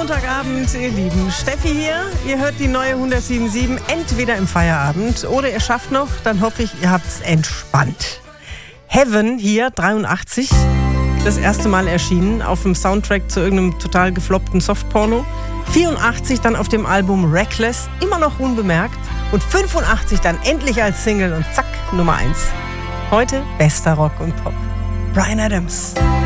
Montagabend, ihr Lieben. Steffi hier. Ihr hört die neue 107.7 entweder im Feierabend oder ihr schafft noch, dann hoffe ich, ihr habt's entspannt. Heaven hier, 83, das erste Mal erschienen auf dem Soundtrack zu irgendeinem total gefloppten Softporno. 84 dann auf dem Album Reckless, immer noch unbemerkt. Und 85 dann endlich als Single und zack, Nummer 1. Heute bester Rock und Pop. Bryan Adams.